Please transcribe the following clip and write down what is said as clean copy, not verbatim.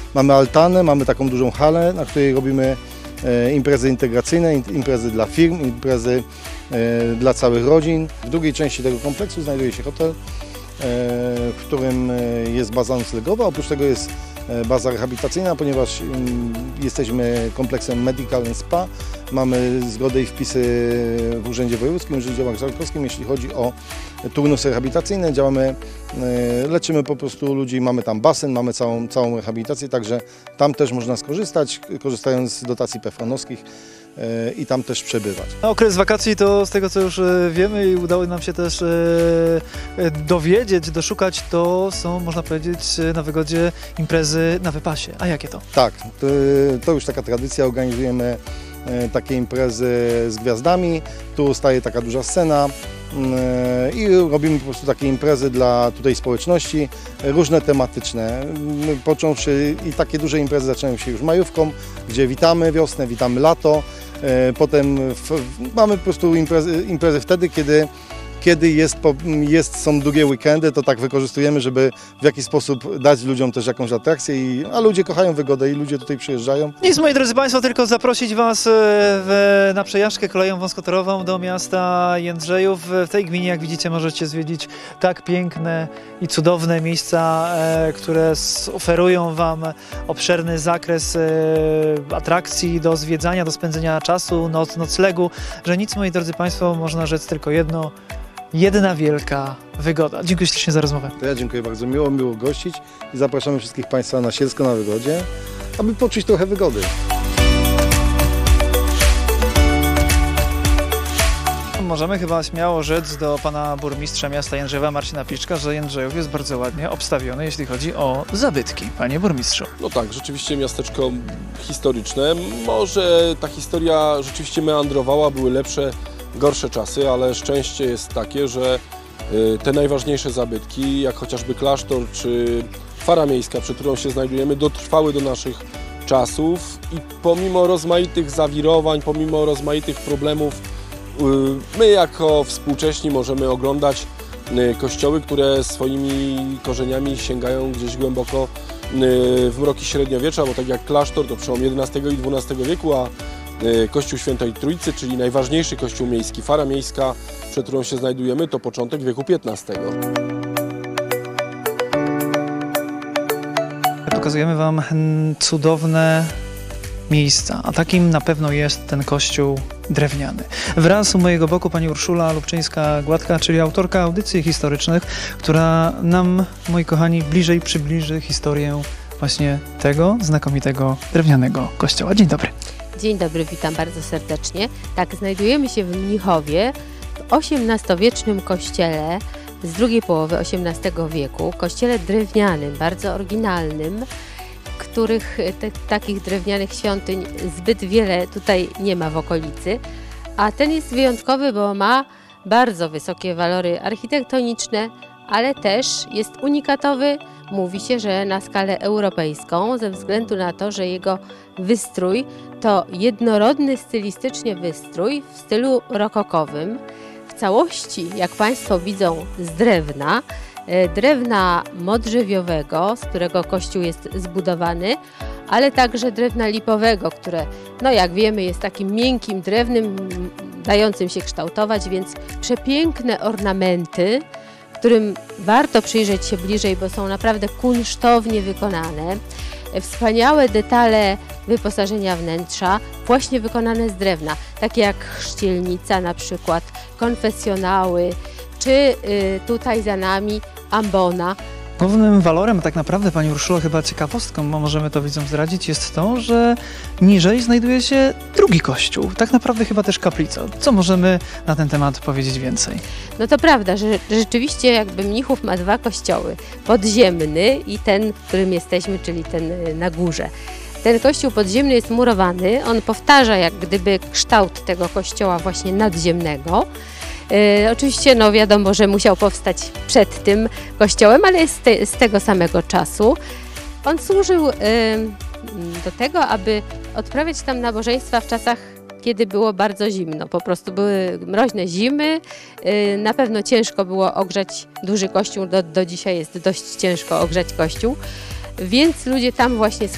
Mamy altanę, mamy taką dużą halę, na której robimy imprezy integracyjne, imprezy dla firm, imprezy dla całych rodzin. W drugiej części tego kompleksu znajduje się hotel, w którym jest baza noclegowa. Oprócz tego jest baza rehabilitacyjna, ponieważ jesteśmy kompleksem Medical and Spa. Mamy zgodę i wpisy w Urzędzie Wojewódzkim, Urzędzie Marszałkowskim, jeśli chodzi o turnusy rehabilitacyjne. Działamy, leczymy po prostu ludzi, mamy tam basen, mamy całą rehabilitację, także tam też można skorzystać, korzystając z dotacji PFRON-owskich i tam też przebywać. Okres wakacji to z tego co już wiemy i udało nam się też dowiedzieć, doszukać, to są, można powiedzieć, na Wygodzie imprezy na wypasie. A jakie to? Tak, to już taka tradycja, organizujemy takie imprezy z gwiazdami, tu staje taka duża scena i robimy po prostu takie imprezy dla tutaj społeczności, różne tematyczne, począwszy i takie duże imprezy zaczynają się już majówką, gdzie witamy wiosnę, witamy lato, potem mamy po prostu imprezy wtedy, kiedy są długie weekendy, to tak wykorzystujemy, żeby w jakiś sposób dać ludziom też jakąś atrakcję, a ludzie kochają Wygodę i ludzie tutaj przyjeżdżają. Nic, moi drodzy Państwo, tylko zaprosić Was na przejażdżkę koleją wąskotorową do miasta Jędrzejów. W tej gminie, jak widzicie, możecie zwiedzić tak piękne i cudowne miejsca, które oferują Wam obszerny zakres atrakcji do zwiedzania, do spędzenia czasu, noclegu, że nic, moi drodzy Państwo, można rzec tylko jedno: jedna wielka wygoda. Dziękuję ślicznie za rozmowę. To ja dziękuję bardzo, miło gościć i zapraszamy wszystkich Państwa na Sielsko na Wygodzie, aby poczuć trochę wygody. Możemy chyba śmiało rzec do pana burmistrza miasta Jędrzewa, Marcina Piczka, że Jędrzejów jest bardzo ładnie obstawiony, jeśli chodzi o zabytki. Panie burmistrzu. No tak, rzeczywiście miasteczko historyczne. Może ta historia rzeczywiście meandrowała, były lepsze, gorsze czasy, ale szczęście jest takie, że te najważniejsze zabytki, jak chociażby klasztor czy fara miejska, przed którą się znajdujemy, dotrwały do naszych czasów i pomimo rozmaitych zawirowań, pomimo rozmaitych problemów, my jako współcześni możemy oglądać kościoły, które swoimi korzeniami sięgają gdzieś głęboko w mroki średniowiecza, bo tak jak klasztor to przełom XI i XII wieku, a Kościół Świętej Trójcy, czyli najważniejszy kościół miejski, fara miejska, przed którą się znajdujemy, to początek wieku XV. Pokazujemy Wam cudowne miejsca, a takim na pewno jest ten kościół drewniany. Wraz u mojego boku pani Urszula Lubczyńska-Gładka, czyli autorka audycji historycznych, która nam, moi kochani, bliżej przybliży historię właśnie tego znakomitego drewnianego kościoła. Dzień dobry. Dzień dobry, witam bardzo serdecznie. Tak, znajdujemy się w Mnichowie, w XVIII-wiecznym kościele z drugiej połowy XVIII wieku, kościele drewnianym, bardzo oryginalnym, których takich drewnianych świątyń zbyt wiele tutaj nie ma w okolicy, a ten jest wyjątkowy, bo ma bardzo wysokie walory architektoniczne, ale też jest unikatowy. Mówi się, że na skalę europejską, ze względu na to, że jego wystrój to jednorodny stylistycznie wystrój w stylu rokokowym. W całości, jak Państwo widzą, z drewna modrzewiowego, z którego kościół jest zbudowany, ale także drewna lipowego, które, no jak wiemy, jest takim miękkim drewnem, dającym się kształtować, więc przepiękne ornamenty, którym warto przyjrzeć się bliżej, bo są naprawdę kunsztownie wykonane. Wspaniałe detale wyposażenia wnętrza, właśnie wykonane z drewna, takie jak chrzcielnica na przykład, konfesjonały, czy tutaj za nami ambona. Głównym walorem, tak naprawdę, pani Urszulo, chyba ciekawostką, możemy to widzom zdradzić, jest to, że niżej znajduje się drugi kościół, tak naprawdę chyba też kaplica. Co możemy na ten temat powiedzieć więcej? No to prawda, że rzeczywiście jakby Mnichów ma dwa kościoły, podziemny i ten, w którym jesteśmy, czyli ten na górze. Ten kościół podziemny jest murowany, on powtarza jak gdyby kształt tego kościoła właśnie nadziemnego. Oczywiście no wiadomo, że musiał powstać przed tym kościołem, ale jest z tego samego czasu. On służył do tego, aby odprawiać tam nabożeństwa w czasach, kiedy było bardzo zimno. Po prostu były mroźne zimy, na pewno ciężko było ogrzać duży kościół, do dzisiaj jest dość ciężko ogrzać kościół, więc ludzie tam właśnie